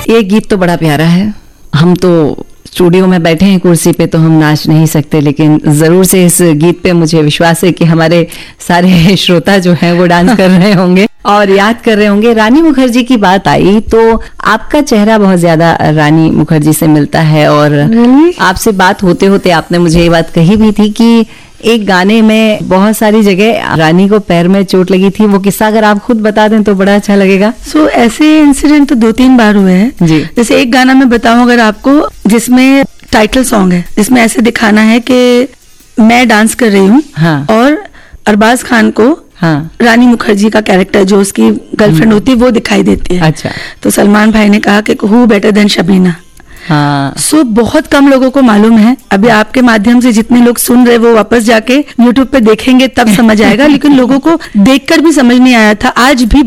ये गीत तो बड़ा प्यारा है। हम तो स्टूडियो में बैठे हैं कुर्सी पे, तो हम नाच नहीं सकते, लेकिन जरूर से इस गीत पे मुझे विश्वास है कि हमारे सारे श्रोता जो हैं वो डांस कर रहे होंगे और याद कर रहे होंगे। रानी मुखर्जी की बात आई तो आपका चेहरा बहुत ज्यादा रानी मुखर्जी से मिलता है, और आपसे बात होते होते आपने मुझे ये बात कही भी थी कि एक गाने में बहुत सारी जगह रानी को पैर में चोट लगी थी। वो किस्सा अगर आप खुद बता दें तो बड़ा अच्छा लगेगा। ऐसे इंसिडेंट तो 2-3 बार हुए हैं जी। जैसे एक गाना मैं बताऊं अगर आपको, जिसमें टाइटल सॉन्ग है, जिसमें ऐसे दिखाना है कि मैं डांस कर रही हूँ और अरबाज खान को रानी मुखर्जी का कैरेक्टर जो उसकी गर्लफ्रेंड होती है वो दिखाई देती है। अच्छा। तो सलमान भाई ने कहा कि हु बेटर देन शबीना। बहुत कम लोगों को मालूम है। अभी आपके माध्यम से जितने लोग सुन रहे वो वापस जाके YouTube पे देखेंगे तब समझ आएगा, लेकिन लोगों को देखकर भी समझ नहीं आया था। आज भी